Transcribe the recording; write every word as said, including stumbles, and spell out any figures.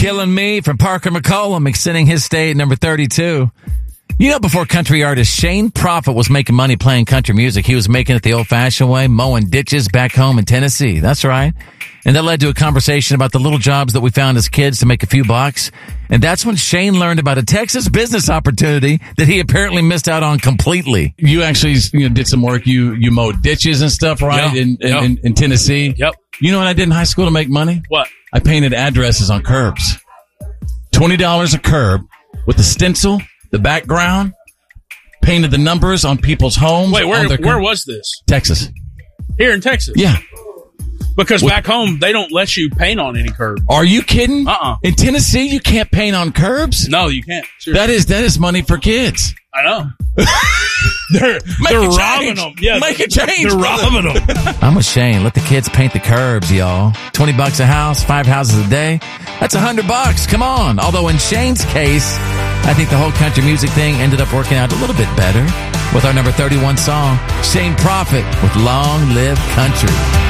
Killing Me from Parker McCollum, extending his stay at number thirty-two. You know, before country artist Shane Prophet was making money playing country music, he was making it the old-fashioned way, mowing ditches back home in Tennessee. That's right. And that led to a conversation about the little jobs that we found as kids to make a few bucks. And that's when Shane learned about a Texas business opportunity that he apparently missed out on completely. You actually you know, did some work. You you mowed ditches and stuff, right, Yep. in, in, Yep. in in Tennessee? Yep. You know what I did in high school to make money? What? I painted addresses on curbs. twenty dollars a curb with the stencil, the background, painted the numbers on people's homes. Wait, where on their where cur- was this? Texas. Here in Texas? Yeah. Because What- back home, they don't let you paint on any curb. Are you kidding? Uh-uh. In Tennessee, you can't paint on curbs? No, you can't. Seriously. That is that is money for kids. I know. they're Make they're a robbing change. them. Yeah, Make a change, They're brother. robbing them. I'm with Shane. Let the kids paint the curbs, y'all. twenty bucks a house, five houses a day. That's a hundred bucks. Come on. Although in Shane's case, I think the whole country music thing ended up working out a little bit better with our number thirty-one song, Shane Prophet with Long Live Country.